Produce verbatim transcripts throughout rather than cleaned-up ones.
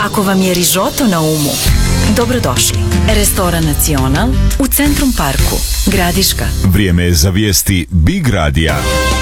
Ako vam je rižoto na umu, dobrodošli. Restoran Nacional u Centrum Parku, Gradiška. Vrijeme je za vijesti Big Radija.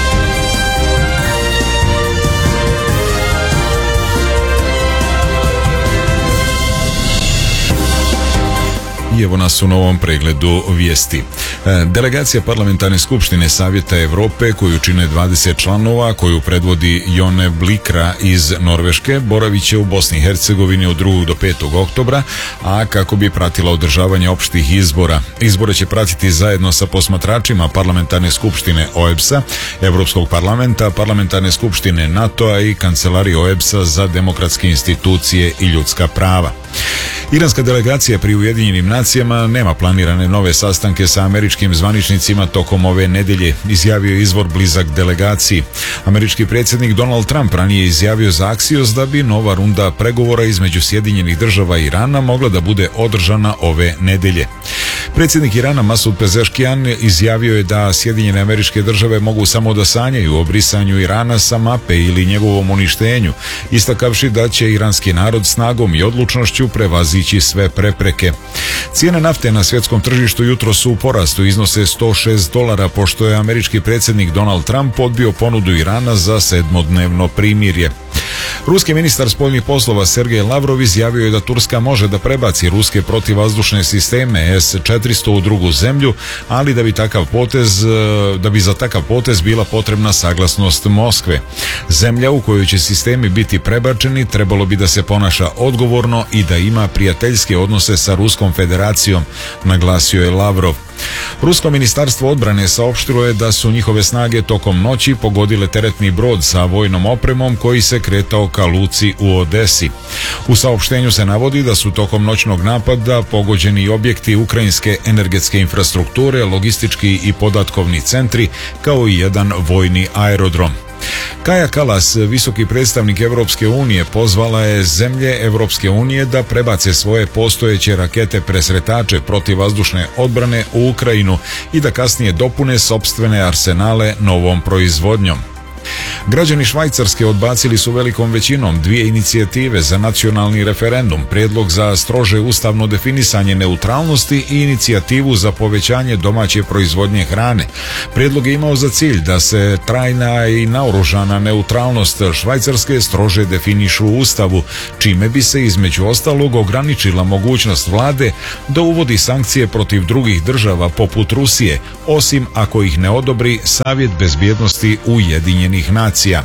I evo nas u novom pregledu vijesti. Delegacija Parlamentarne skupštine Savjeta Europe, koju čine dvadeset članova, koju predvodi Jone Blikra iz Norveške, boravit će u Bosni i Hercegovini od drugog do petog oktobra, a kako bi pratila održavanje opštih izbora. Izbore će pratiti zajedno sa posmatračima Parlamentarne skupštine O E B S-a, Europskog parlamenta, Parlamentarne skupštine NATO-a i Kancelarije O E B S-a za demokratske institucije i ljudska prava. Iranska delegacija pri Ujedinjenim nacijama nema planirane nove sastanke sa američkim zvaničnicima tokom ove nedelje, izjavio je izvor blizak delegaciji. Američki predsjednik Donald Trump ranije izjavio za Axios da bi nova runda pregovora između Sjedinjenih država i Irana mogla da bude održana ove nedelje. Predsjednik Irana Masud Pezeškijan izjavio je da Sjedinjene Američke Države mogu samo da sanjaju o brisanju Irana sa mape ili njegovom uništenju, istakavši da će iranski narod snagom i odlučnošću prevazići sve prepreke. Cijene nafte na svjetskom tržištu jutro su u porastu, iznose sto šest dolara, pošto je američki predsjednik Donald Trump odbio ponudu Irana za sedmodnevno primirje. Ruski ministar spoljnih poslova Sergej Lavrov izjavio je da Turska može da prebaci ruske protivvazdušne sisteme S četiristo u drugu zemlju, ali da bi takav potez, da bi za takav potez bila potrebna saglasnost Moskve. Zemlja u kojoj će sistemi biti prebačeni trebalo bi da se ponaša odgovorno i da ima prijateljske odnose sa Ruskom federacijom, naglasio je Lavrov. Rusko ministarstvo odbrane saopštilo je da su njihove snage tokom noći pogodile teretni brod sa vojnom opremom koji se kretao ka luci u Odesi. U saopštenju se navodi da su tokom noćnog napada pogođeni objekti ukrajinske energetske infrastrukture, logistički i podatkovni centri, kao i jedan vojni aerodrom. Kaja Kallas, visoki predstavnik Europske unije, pozvala je zemlje Europske unije da prebace svoje postojeće rakete presretače protivvazdušne odbrane u Ukrajinu i da kasnije dopune sopstvene arsenale novom proizvodnjom. Građani Švajcarske odbacili su velikom većinom dvije inicijative za nacionalni referendum, prijedlog za strože ustavno definisanje neutralnosti i inicijativu za povećanje domaće proizvodnje hrane. Prijedlog je imao za cilj da se trajna i naoružana neutralnost Švajcarske strože definišu u Ustavu, čime bi se između ostalog ograničila mogućnost vlade da uvodi sankcije protiv drugih država poput Rusije, osim ako ih ne odobri Savjet bezbjednosti Ujedinjenih nacija.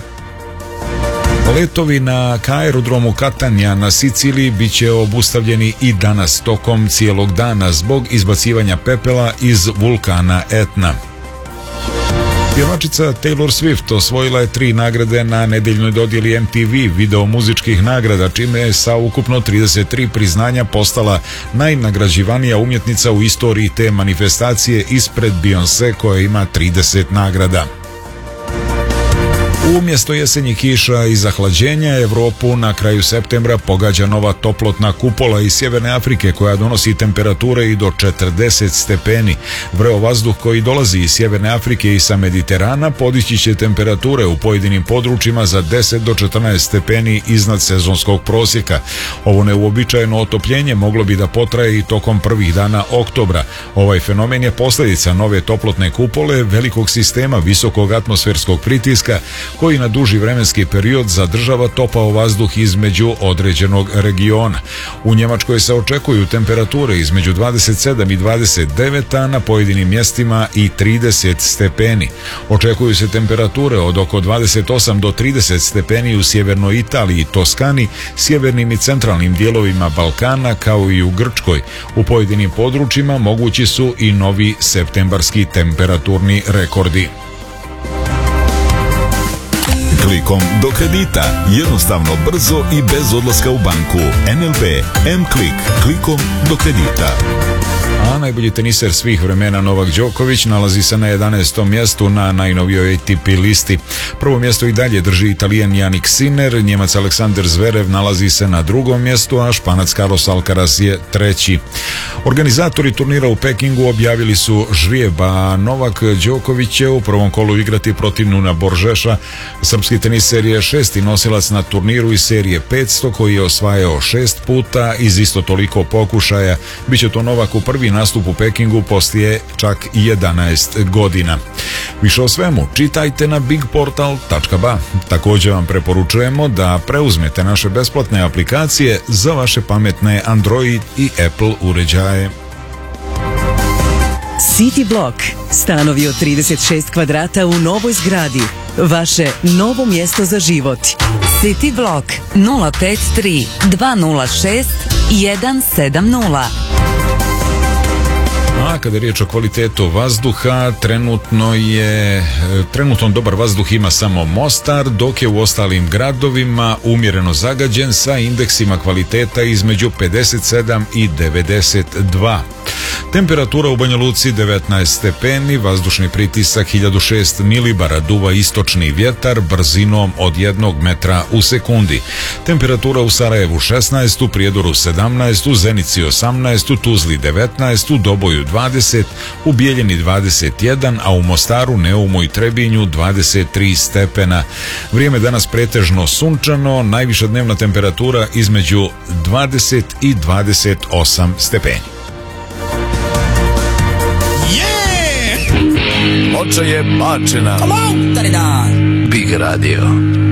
Letovi na aerodromu Catania na Siciliji bit će obustavljeni i danas tokom cijelog dana zbog izbacivanja pepela iz vulkana Etna. Pjevačica Taylor Swift osvojila je tri nagrade na nedeljnoj dodjeli M T V video muzičkih nagrada, čime je sa ukupno trideset tri priznanja postala najnagrađivanija umjetnica u istoriji te manifestacije, ispred Beyoncé koja ima trideset nagrada. Umjesto jesenjih kiša i zahlađenja, Europu na kraju septembra pogađa nova toplotna kupola iz Sjeverne Afrike koja donosi temperature i do četrdeset stepeni. Vreo vazduh koji dolazi iz Sjeverne Afrike i sa Mediterana podići će temperature u pojedinim područjima za deset do četrnaest stepeni iznad sezonskog prosjeka. Ovo neuobičajeno otopljenje moglo bi da potraje i tokom prvih dana oktobra. Ovaj fenomen je posljedica nove toplotne kupole, velikog sistema visokog atmosferskog pritiska koji na duži vremenski period zadržava topao vazduh između određenog regiona. U Njemačkoj se očekuju temperature između dvadeset sedam i dvadeset devet, a na pojedinim mjestima i trideset stepeni. Očekuju se temperature od oko dvadeset osam do trideset stepeni u sjevernoj Italiji, Toskani, sjevernim i centralnim dijelovima Balkana, kao i u Grčkoj. U pojedinim područjima mogući su i novi septembarski temperaturni rekordi. Klikom do kredita, jednostavno, brzo i bez odlaska u banku. N L B M-Klik, klikom do kredita. A najbolji teniser svih vremena Novak Đoković nalazi se na jedanaestom mjestu na najnovijoj A T P listi. Prvo mjesto i dalje drži Italijan Jannik Sinner, Njemac Aleksandar Zverev nalazi se na drugom mjestu, a Španac Carlos Alcaraz je treći. Organizatori turnira u Pekingu objavili su žrijeb, a Novak Đoković će u prvom kolu igrati protiv Nuna Boržeša. Srpski teniser je šesti nosilac na turniru iz serije petsto koji je osvajao šest puta iz isto toliko pokušaja. Biće to Novaku prvi nastup u Pekingu poslije čak jedanaest godina. Više o svemu čitajte na big portal tačka ba. Također vam preporučujemo da preuzmete naše besplatne aplikacije za vaše pametne Android i Apple uređaje. City Block. Stanovi od trideset šest kvadrata u novoj zgradi. Vaše novo mjesto za život. City Block nula pet tri dva nula šest jedan sedam nula. A kada je riječ o kvalitetu vazduha, trenutno je trenutno dobar vazduh ima samo Mostar, dok je u ostalim gradovima umjereno zagađen sa indeksima kvaliteta između pedeset sedam i devedeset dva. Temperatura u Banja Luci devetnaest stepeni, vazdušni pritisak hiljadu šest milibara, duva istočni vjetar brzinom od jednog metra u sekundi. Temperatura u Sarajevu šesnaest, u Prijedoru sedamnaest, u Zenici osamnaest, u Tuzli devetnaest, u Doboju dvadeset, u Bijeljini dvadeset jedan, a u Mostaru, Neumu i Trebinju dvadeset tri stepena. Vrijeme danas pretežno sunčano, najviša dnevna temperatura između dvadeset i dvadeset osam stepeni. Moća je bačena. Come on, Big Radio.